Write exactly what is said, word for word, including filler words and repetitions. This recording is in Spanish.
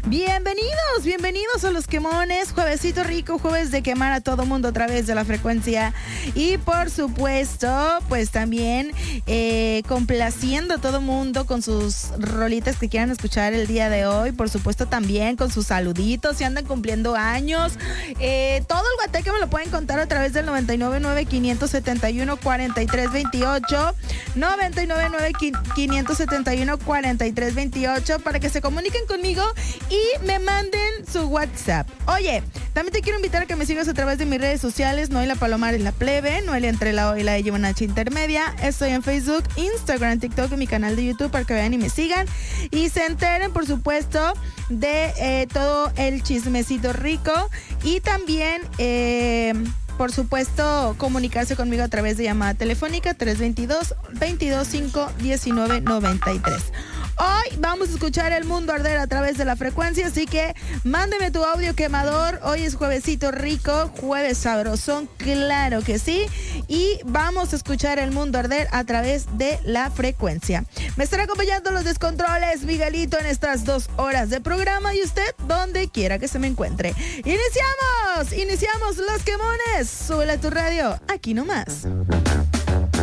Bienvenidos, bienvenidos a Los Quemones, juevesito rico, jueves de quemar a todo mundo a través de la frecuencia y por supuesto, pues también eh, complaciendo a todo mundo con sus rolitas que quieran escuchar el día de hoy, por supuesto también con sus saluditos si andan cumpliendo años, eh, todo el guateque me lo pueden contar a través del noventa y nueve nueve, quinientos setenta y uno, cuarenta y tres veintiocho, noventa y nueve nueve, quinientos setenta y uno, cuarenta y tres veintiocho para que se comuniquen conmigo y me manden su WhatsApp. Oye, también te quiero invitar a que me sigas a través de mis redes sociales, Noelia Palomares la Plebe, Noelia entre la O y la E lleva una H intermedia. Estoy en Facebook, Instagram, TikTok y mi canal de YouTube para que vean y me sigan y se enteren, por supuesto, de eh, todo el chismecito rico y también... Eh, Por supuesto, comunicarse conmigo a través de llamada telefónica tres dos dos, veintidós cinco, diecinueve noventa y tres. Hoy vamos a escuchar El Mundo Arder a través de la frecuencia, así que mándeme tu audio quemador. Hoy es juevesito rico, jueves sabrosón, claro que sí. Y vamos a escuchar El Mundo Arder a través de la frecuencia. Me estará acompañando los descontroles, Miguelito, en estas dos horas de programa y usted donde quiera que se me encuentre. ¡Iniciamos! ¡Iniciamos Los Quemones! Súbele a tu radio, aquí nomás.